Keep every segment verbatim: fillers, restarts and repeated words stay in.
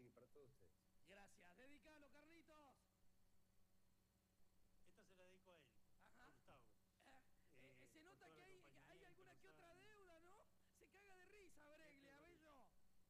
así que para todos ustedes. Gracias, dedicalo, Carlitos. Esta se la dedico a él, Ajá. a Gustavo. Eh, eh, Eh, se por nota todo que el hay, acompañamiento, hay alguna que los otra años. deuda, ¿no? Se caga de risa, Breglia, Este, bello.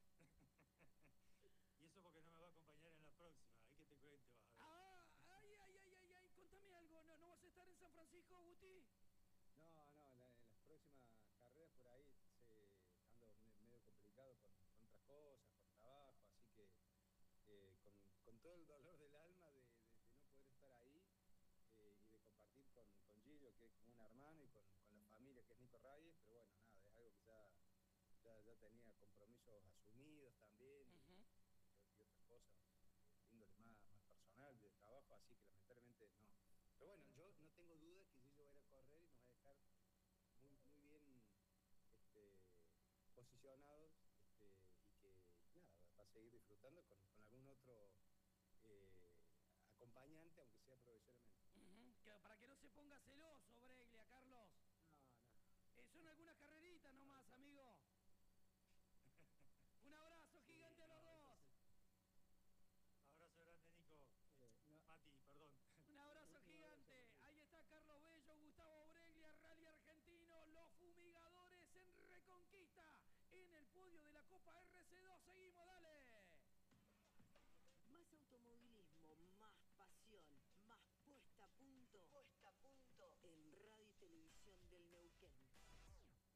Y eso porque no me va a acompañar en la próxima, hay que te cuente, vas a ver. Ah, ay, ay, ay, ay, ay, contame algo, ¿no, no vas a estar en San Francisco, Guti? No, no, la, en las próximas carreras por ahí se, ando me, medio complicado con, con otras cosas, con trabajo, así que eh, con, con todo el dolor del alma de, de, de no poder estar ahí eh, y de compartir con, con Gilio, que es como un hermano, y con, con la familia, que es Nico Reyes, pero bueno, nada, es algo que ya, ya, ya tenía compromisos asumidos también. Uh-huh. Y otras cosas de índole más, más personal, de trabajo, así que lamentablemente no. Pero bueno, yo no tengo duda que Gillo va a ir a correr y nos va a dejar muy, muy bien este, posicionados este, y que nada, va a seguir disfrutando con, con algún otro eh, acompañante, aunque sea provisionalmente. Uh-huh. Que, para que no se ponga celoso, Breglia, Carlos. No, no. Eh, son algunas carreritas nomás, no, amigo. Un abrazo Sí, gigante no, a los dos. entonces... Abrazo grande, Nico. Eh, no. Mati, perdón. Un abrazo gigante. Ahí está Carlos Bello, Gustavo Breglia, Rally Argentino, los fumigadores en Reconquista, en el podio de la Copa R.